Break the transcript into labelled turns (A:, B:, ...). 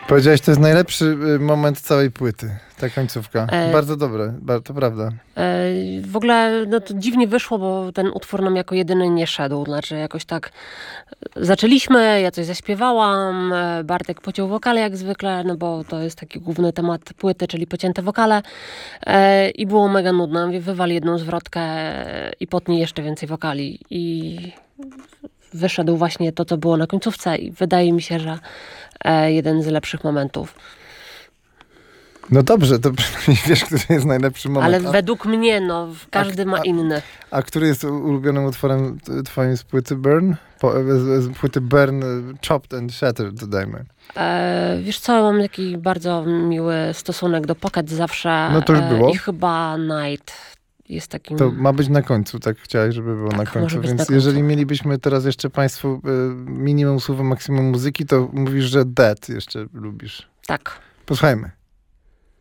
A: Powiedziałeś, to jest najlepszy moment całej płyty, ta końcówka. Bardzo dobre, to prawda.
B: W ogóle no to dziwnie wyszło, bo ten utwór nam jako jedyny nie szedł. Znaczy jakoś tak zaczęliśmy, ja coś zaśpiewałam, Bartek pociął wokale jak zwykle, no bo to jest taki główny temat płyty, czyli pocięte wokale. I było mega nudno. Mówię, wywal jedną zwrotkę i potnij jeszcze więcej wokali. I wyszedł właśnie to, co było na końcówce i wydaje mi się, że jeden z lepszych momentów.
A: No dobrze, to przynajmniej wiesz, który jest najlepszy moment.
B: Ale według mnie, no, każdy ma inny.
A: A który jest ulubionym utworem twoim z płyty Burn? Z płyty Burn, Chopped and Shattered, dodajmy.
B: Wiesz co, mam taki bardzo miły stosunek do Pocket zawsze.
A: No to już było.
B: I chyba Night jest takim...
A: To ma być na końcu, tak chciałeś, żeby było na końcu. Więc
B: na końcu.
A: Jeżeli mielibyśmy teraz jeszcze państwu minimum słowa, maksimum muzyki, to mówisz, że Dead jeszcze lubisz.
B: Tak.
A: Posłuchajmy.